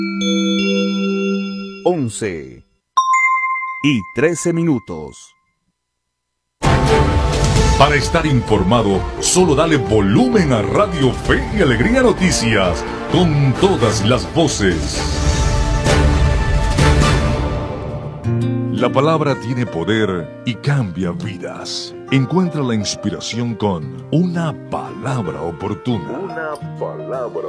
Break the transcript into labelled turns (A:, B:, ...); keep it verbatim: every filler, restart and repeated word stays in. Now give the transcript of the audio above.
A: once y trece minutos.
B: Para estar informado, solo dale volumen a Radio Fe y Alegría Noticias, con todas las voces. La palabra tiene poder y cambia vidas. Encuentra la inspiración con una palabra oportuna.
C: Una palabra